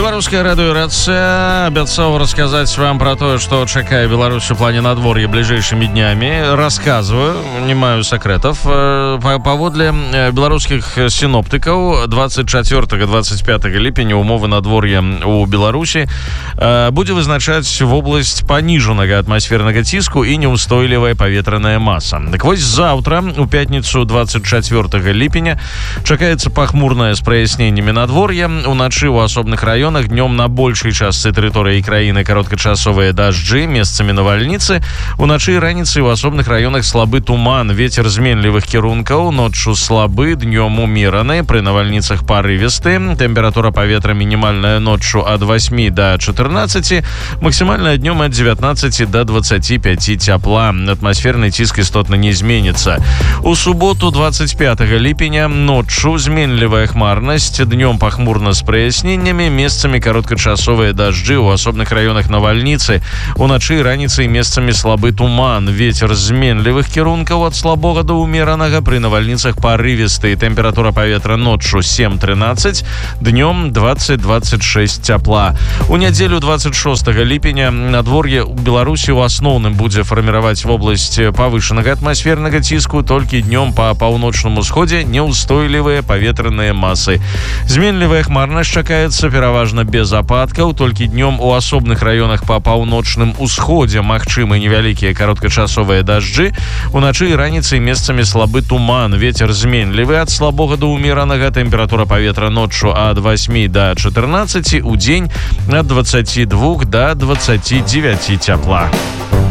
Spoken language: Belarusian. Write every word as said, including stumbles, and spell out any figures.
Беларуская радыёрацыя абяцаў расказаць вам пра тое, што чакае Беларусь у плане надвор'я бліжэйшымі днямі. Расказваю, не маю сакрэтаў. Паводле беларускіх сіноптыкаў двадцать чацвёртага - двадцать пятага ліпеня умовы надвор'я у Беларусі будзе вызначаць вобласць паніжанага атмасфернага ціску і неўстойлівая паветраная маса. Так вось заўтра, у пятніцу двадцать чацвёртага ліпеня, чакаецца пахмурнае з праясненнямі надвор'я. Уначы ў асобных раёнах, днём на большай частцы тэрыторыі краіны кароткачасовыя дажджы, месцамі навальніцы. Уначы і раніцай у асобных раёнах слабы туман, вецер зменлівых кірункаў, ноччу слабы, днём умераны, пры навальніцах парывісты. Тэмпература паветра мінімальная ноччу ад восьмі да чатырнаццаці, максімальная днём ад дзевятнаццаці да дваццаці пяці цяпла. Атмасферны ціск істотна не зменіцца. У суботу двадцать пятага ліпеня ноччу зменлівая хмарнасць, днём пахмурна з праясненнямі, месцамі кароткачасовыя дажджы, у асобных раёнах навальніцы. Уначы і раніцай месцамі слабы туман, вецер зменлівых кірункаў ад слабога да умеранага, пры навальніцах парывісты. Тэмпература паветра ноччу сем трынаццаць, днём двадцать двадцать шесть цяпла. У нядзелю двадцать шостага ліпеня надвор'е ў Беларусі ў асноўным будзе фарміраваць вобласць павышанага атмасфернага ціску, толькі днём па паўночным усходзе неўстойлівыя паветраныя масы. Зменлівая хмарнасць чакаецца пераважна без ападкаў, толькі днём у асобных раёнах па паўночным усходзе магчымы невялікія кароткачасовыя дажджы. Уначы і раніцай месцамі слабы туман, вецер зменлівы ад слабога да умеранага. Тэмпература паветра ноччу ад восьмі да чатырнаццаці, удзень ад дваццаці двух да дваццаці дзевяці цяпла.